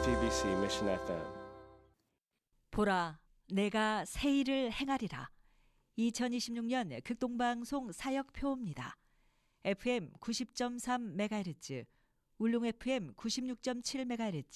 CBC Mission FM. 보라, 내가 새 일을 행하리라. 2026년 극동방송 사역표입니다. FM 90.3MHz, 울릉 FM 96.7MHz,